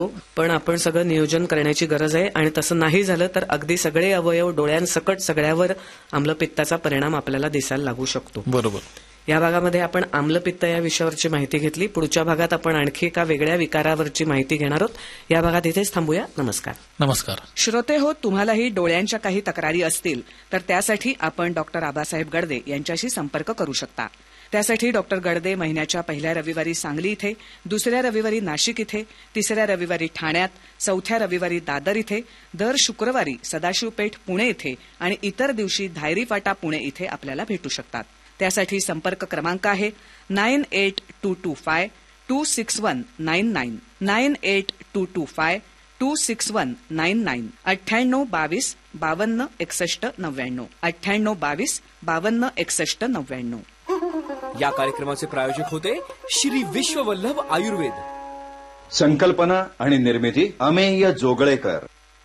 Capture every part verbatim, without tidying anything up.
पण आपण सगळं नियोजन करण्याची गरज आहे आणि तसं नाही झालं तर अगदी सगळे अवयव डोळ्यांसकट सगळ्यावर आम्लपित्ताचा परिणाम आपल्याला दिसायला लागू शकतो. बरोबर. या भागामध्ये आपण आम्लपित्त या विषयावरची माहिती घेतली. पुढच्या भागात आपण आणखी एका वेगळ्या विकारावरची माहिती घेणार आहोत. या भागात इथेच थांबूया. नमस्कार. नमस्कार. श्रोते हो, तुम्हालाही डोळ्यांच्या काही तक्रारी असतील तर त्यासाठी आपण डॉक्टर आबासाहेब गडदे यांच्याशी संपर्क करू शकता. त्यासाठी डॉक्टर गडदे महिन्याच्या पहिल्या रविवारी सांगली इथे, दुसऱ्या रविवारी नाशिक इथे, तिसऱ्या रविवारी ठाण्यात, चौथ्या रविवारी दादर इथे, दर शुक्रवारी सदाशिवपेठ पुणे इथे आणि इतर दिवशी धायरी फाटा पुणे इथे आपल्याला भेटू शकतात. त्यासाठी संपर्क क्रमांक आहे nine eight to to five to six one nine nine nine eight to to five to six one nine nine अठ्ठ्याण्णव बावीस बावन्न एकसष्ट नव्याण्णव अठ्ठ्याण्णव बावीस बावन्न एकसष्ट नव्याण्णव. या कार्यक्रमाचे प्रायोजक होते श्री विश्ववल्लभ आयुर्वेद. संकल्पना आणि निर्मिती अमेय जोगळेकर.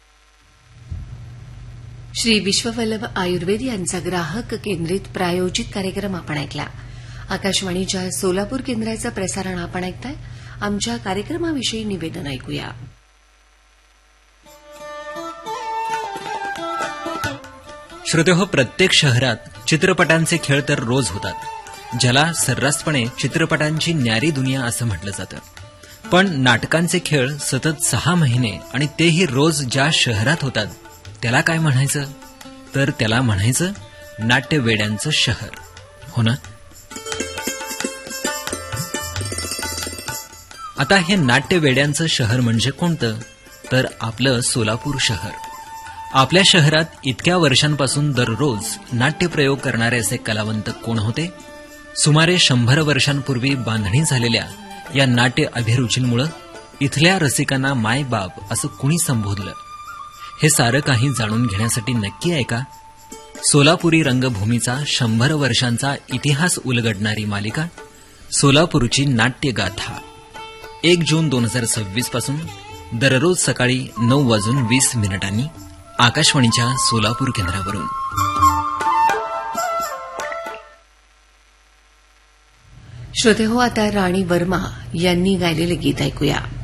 श्री विश्ववल्लभ आयुर्वेद यांचा ग्राहक केंद्रित प्रायोजित कार्यक्रम आपण ऐकला. आकाशवाणीच्या सोलापूर केंद्राचं प्रसारण आपण ऐकताय. आमच्या कार्यक्रमाविषयी निवेदन ऐकूया. श्रोतेहो, प्रत्येक शहरात चित्रपटांचे खेळ तर रोज होतात, ज्याला सर्रासपणे चित्रपटांची न्यारी दुनिया असं म्हटलं जातं. पण नाटकांचे खेळ सतत सहा महिने आणि तेही रोज ज्या शहरात होतात त्याला काय म्हणायचं? तर त्याला म्हणायचं नाट्यवेड्यांचं शहर. हो ना? आता हे नाट्यवेड्यांचं शहर म्हणजे कोणतं? तर आपलं सोलापूर शहर. आपल्या शहरात इतक्या वर्षांपासून दररोज नाट्यप्रयोग करणारे असे कलावंत कोण होते? सुमारे शंभर वर्षांपूर्वी बांधणी झालेल्या या नाट्य अभिरुचींमुळे इथल्या रसिकांना मायबाप असं कुणी संबोधलं? हे सारं काही जाणून घेण्यासाठी नक्की ऐका सोलापुरी रंगभूमीचा शंभर वर्षांचा इतिहास उलगडणारी मालिका सोलापूरची नाट्यगाथा. एक जून दोन हजार सव्वीस पासून दररोज सकाळी नऊ वाजून वीस मिनिटांनी आकाशवाणीच्या सोलापूर केंद्रावरून. श्रोते हो, आता राणी वर्मा यांनी गायलेले गीत ऐकूया.